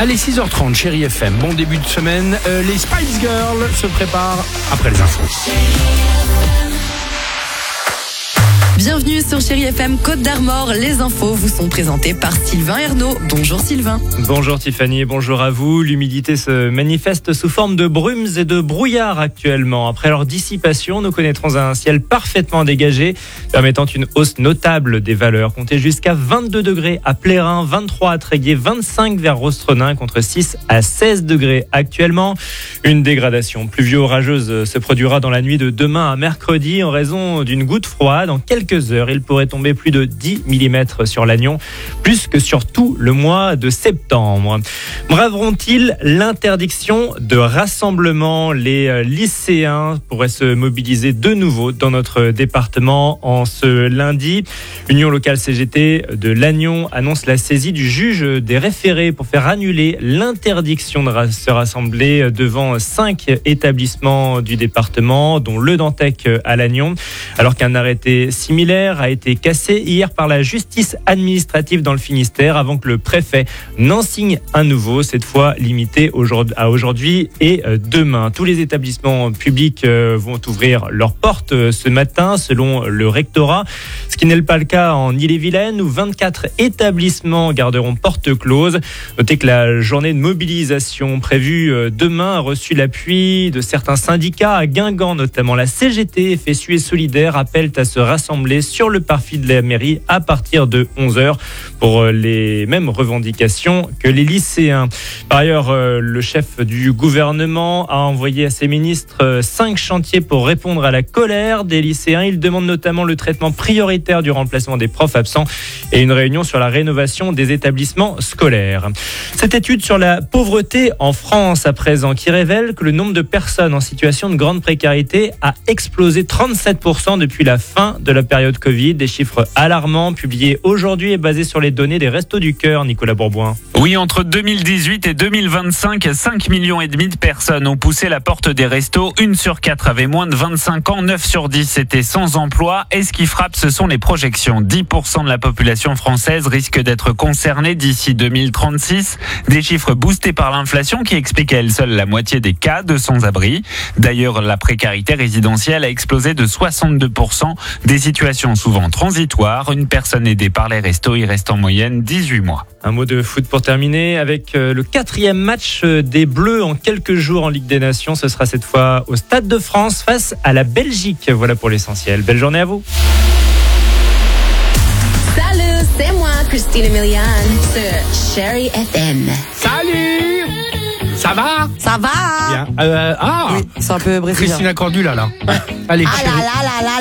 Allez, 6h30, Chérie FM, bon début de semaine. Les Spice Girls se préparent après les infos. Bienvenue sur Chérie FM Côte d'Armor. Les infos vous sont présentées par Sylvain Ernaud. Bonjour Sylvain. Bonjour Tiffany, bonjour à vous. L'humidité se manifeste sous forme de brumes et de brouillard actuellement. Après leur dissipation, nous connaîtrons un ciel parfaitement dégagé, permettant une hausse notable des valeurs. Comptez jusqu'à 22 degrés à Plérin, 23 à Tréguier, 25 vers Rostronin, contre 6 à 16 degrés actuellement. Une dégradation pluvio-orageuse se produira dans la nuit de demain à mercredi en raison d'une goutte froide. En quelques heures, il pourrait tomber plus de 10 mm sur l'Agnon, plus que sur tout le mois de septembre. Braveront-ils l'interdiction de rassemblement? Les lycéens pourraient se mobiliser de nouveau dans notre département en ce lundi. Union locale CGT de l'Agnon annonce la saisie du juge des référés pour faire annuler l'interdiction de se rassembler devant 5 établissements du département, dont le Dantec à l'Agnon, alors qu'un arrêté similaire a été cassé hier par la justice administrative dans le Finistère avant que le préfet n'en signe un nouveau, cette fois limité à aujourd'hui et demain. Tous les établissements publics vont ouvrir leurs portes ce matin selon le rectorat, ce qui n'est pas le cas en Ille-et-Vilaine où 24 établissements garderont porte close. Notez que la journée de mobilisation prévue demain a reçu l'appui de certains syndicats à Guingamp, notamment la CGT, FSU et Solidaire appellent à se rassembler sur le parvis de la mairie à partir de 11h pour les mêmes revendications que les lycéens. Par ailleurs, le chef du gouvernement a envoyé à ses ministres 5 chantiers pour répondre à la colère des lycéens. Il demande notamment le traitement prioritaire du remplacement des profs absents et une réunion sur la rénovation des établissements scolaires. Cette étude sur la pauvreté en France à présent qui révèle que le nombre de personnes en situation de grande précarité a explosé 37% depuis la fin de la période Covid. Des chiffres alarmants publiés aujourd'hui et basés sur les données des Restos du Cœur, Nicolas Bourboin. Oui, entre 2018 et 2025, 5,5 millions de personnes ont poussé la porte des restos. 1 sur 4 avait moins de 25 ans, 9 sur 10 étaient sans emploi. Et ce qui frappe, ce sont les projections. 10% de la population française risque d'être concernée d'ici 2036. Des chiffres boostés par l'inflation qui expliquent à elle seule la moitié des cas de sans-abri. D'ailleurs, la précarité résidentielle a explosé de 62%. Des situations souvent transitoires. Une personne aidée par les restos y reste en moyenne 18 mois. Un mot de foot pour terminer avec le 4e match des Bleus en quelques jours en Ligue des Nations. Ce sera cette fois au Stade de France face à la Belgique. Voilà pour l'essentiel. Belle journée à vous. Salut, c'est moi, Christina Milian, sur Chérie FM. Salut! Ça va? Ça va? Bien. Oui, c'est un peu brésilien. Christina Cordula là. Allez, Ah chérie. là là là là